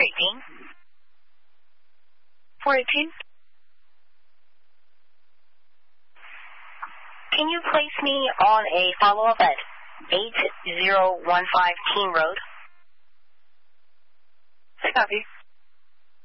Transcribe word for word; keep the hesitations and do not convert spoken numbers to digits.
eighteen. four eighteen? Can you place me on a follow-up at eight zero one five Keene Road? I copy.